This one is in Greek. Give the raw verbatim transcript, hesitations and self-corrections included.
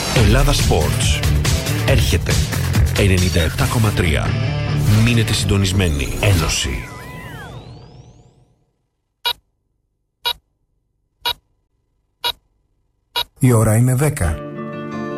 Ελλάδα Sports. Έρχεται ενενήντα επτά κόμμα τρία. Μείνετε συντονισμένοι. Ένωση. Η ώρα είναι δέκα.